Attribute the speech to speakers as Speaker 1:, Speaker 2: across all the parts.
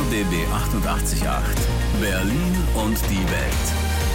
Speaker 1: RBB 888. Berlin und die Welt.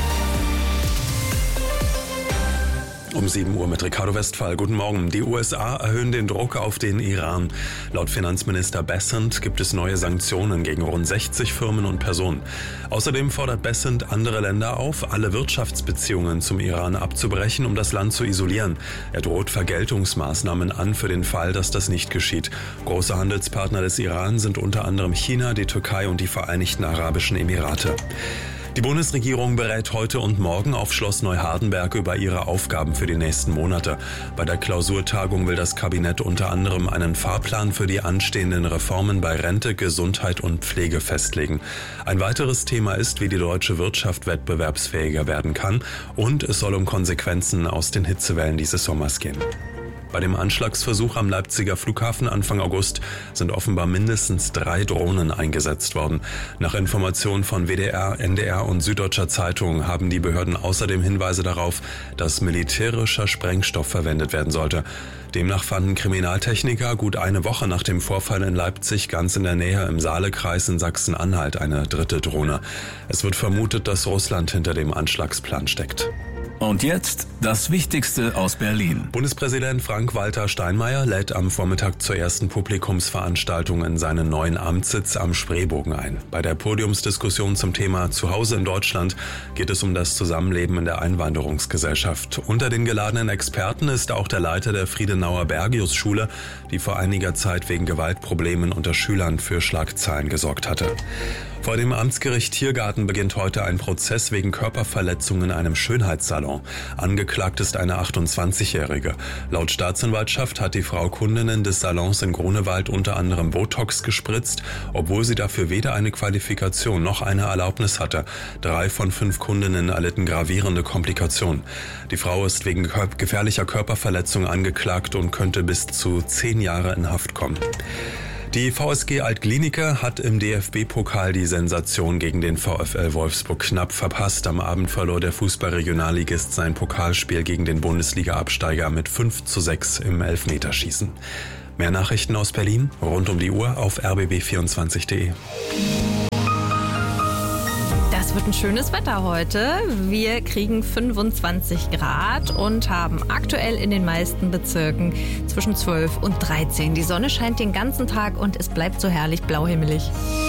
Speaker 2: Um 7 Uhr mit Ricardo Westphal. Guten Morgen. Die USA erhöhen den Druck auf den Iran. Laut Finanzminister Bessent gibt es neue Sanktionen gegen rund 60 Firmen und Personen. Außerdem fordert Bessent andere Länder auf, alle Wirtschaftsbeziehungen zum Iran abzubrechen, um das Land zu isolieren. Er droht Vergeltungsmaßnahmen an für den Fall, dass das nicht geschieht. Große Handelspartner des Iran sind unter anderem China, die Türkei und die Vereinigten Arabischen Emirate. Die Bundesregierung berät heute und morgen auf Schloss Neuhardenberg über ihre Aufgaben für die nächsten Monate. Bei der Klausurtagung will das Kabinett unter anderem einen Fahrplan für die anstehenden Reformen bei Rente, Gesundheit und Pflege festlegen. Ein weiteres Thema ist, wie die deutsche Wirtschaft wettbewerbsfähiger werden kann, und es soll um Konsequenzen aus den Hitzewellen dieses Sommers gehen. Bei dem Anschlagsversuch am Leipziger Flughafen Anfang August sind offenbar mindestens 3 Drohnen eingesetzt worden. Nach Informationen von WDR, NDR und Süddeutscher Zeitung haben die Behörden außerdem Hinweise darauf, dass militärischer Sprengstoff verwendet werden sollte. Demnach fanden Kriminaltechniker gut eine Woche nach dem Vorfall in Leipzig ganz in der Nähe im Saalekreis in Sachsen-Anhalt eine 3. Drohne. Es wird vermutet, dass Russland hinter dem Anschlagsplan steckt.
Speaker 1: Und jetzt das Wichtigste aus Berlin.
Speaker 2: Bundespräsident Frank-Walter Steinmeier lädt am Vormittag zur ersten Publikumsveranstaltung in seinen neuen Amtssitz am Spreebogen ein. Bei der Podiumsdiskussion zum Thema Zuhause in Deutschland geht es um das Zusammenleben in der Einwanderungsgesellschaft. Unter den geladenen Experten ist auch der Leiter der Friedenauer Bergius-Schule, die vor einiger Zeit wegen Gewaltproblemen unter Schülern für Schlagzeilen gesorgt hatte. Vor dem Amtsgericht Tiergarten beginnt heute ein Prozess wegen Körperverletzung in einem Schönheitssalon. Angeklagt ist eine 28-Jährige. Laut Staatsanwaltschaft hat die Frau Kundinnen des Salons in Grunewald unter anderem Botox gespritzt, obwohl sie dafür weder eine Qualifikation noch eine Erlaubnis hatte. 3 von 5 Kundinnen erlitten gravierende Komplikationen. Die Frau ist wegen gefährlicher Körperverletzung angeklagt und könnte bis zu 10 Jahre in Haft kommen. Die VSG Alt-Glienicke hat im DFB-Pokal die Sensation gegen den VfL Wolfsburg knapp verpasst. Am Abend verlor der Fußball-Regionalligist sein Pokalspiel gegen den Bundesliga-Absteiger mit 5:6 im Elfmeterschießen. Mehr Nachrichten aus Berlin rund um die Uhr auf rbb24.de.
Speaker 3: Es wird ein schönes Wetter heute. Wir kriegen 25 Grad und haben aktuell in den meisten Bezirken zwischen 12 und 13. Die Sonne scheint den ganzen Tag und es bleibt so herrlich blauhimmelig.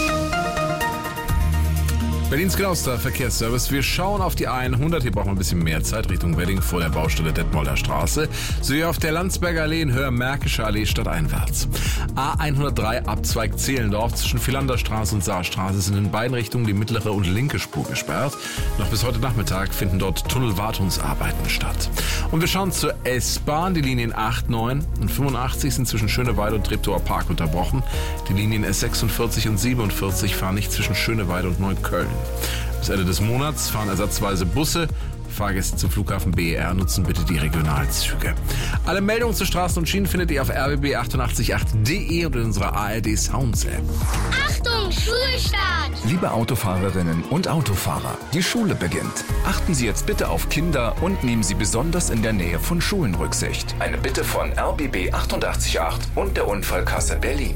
Speaker 4: Berlins genauester Verkehrsservice. Wir schauen auf die A100. Hier brauchen wir ein bisschen mehr Zeit Richtung Wedding vor der Baustelle Detmolder Straße. Sowie auf der Landsberger Allee in Höher-Märkischer Allee stadteinwärts. A103 Abzweig Zehlendorf zwischen Philanderstraße und Saarstraße sind in beiden Richtungen die mittlere und linke Spur gesperrt. Noch bis heute Nachmittag finden dort Tunnelwartungsarbeiten statt. Und wir schauen zur S-Bahn. Die Linien 8, 9 und 85 sind zwischen Schöneweide und Treptower Park unterbrochen. Die Linien S46 und 47 fahren nicht zwischen Schöneweide und Neukölln. Bis Ende des Monats fahren ersatzweise Busse. Fahrgäste zum Flughafen BER nutzen bitte die Regionalzüge. Alle Meldungen zu Straßen und Schienen findet ihr auf rbb888.de und in unserer ARD Sounds App.
Speaker 5: Achtung, Schulstart!
Speaker 6: Liebe Autofahrerinnen und Autofahrer, die Schule beginnt. Achten Sie jetzt bitte auf Kinder und nehmen Sie besonders in der Nähe von Schulen Rücksicht. Eine Bitte von RBB 888 und der Unfallkasse Berlin.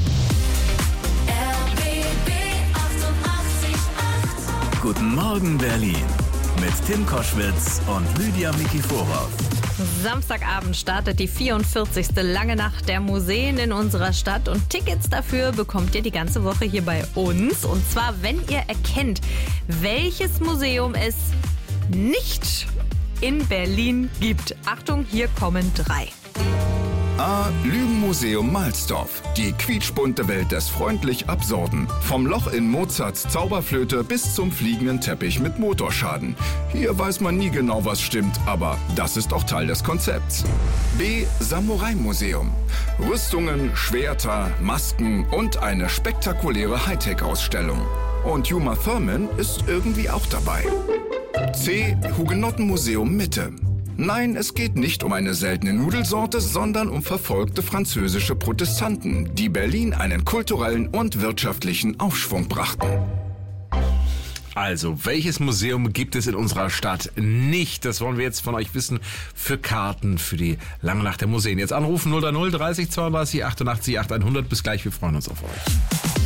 Speaker 1: Guten Morgen Berlin mit Tim Koschwitz und Lydia Mikiforov.
Speaker 3: Samstagabend startet die 44. Lange Nacht der Museen in unserer Stadt und Tickets dafür bekommt ihr die ganze Woche hier bei uns. Und zwar, wenn ihr erkennt, welches Museum es nicht in Berlin gibt. Achtung, hier kommen 3.
Speaker 6: A. Lügenmuseum Malsdorf. Die quietschbunte Welt des freundlich Absurden. Vom Loch in Mozarts Zauberflöte bis zum fliegenden Teppich mit Motorschaden. Hier weiß man nie genau, was stimmt, aber das ist auch Teil des Konzepts. B. Samurai-Museum. Rüstungen, Schwerter, Masken und eine spektakuläre Hightech-Ausstellung. Und Uma Thurman ist irgendwie auch dabei. C. Hugenottenmuseum Mitte. Nein, es geht nicht um eine seltene Nudelsorte, sondern um verfolgte französische Protestanten, die Berlin einen kulturellen und wirtschaftlichen Aufschwung brachten.
Speaker 4: Also, welches Museum gibt es in unserer Stadt nicht? Das wollen wir jetzt von euch wissen für Karten für die Lange Nacht der Museen. Jetzt anrufen 030 30 32 88 800. Bis gleich, wir freuen uns auf euch.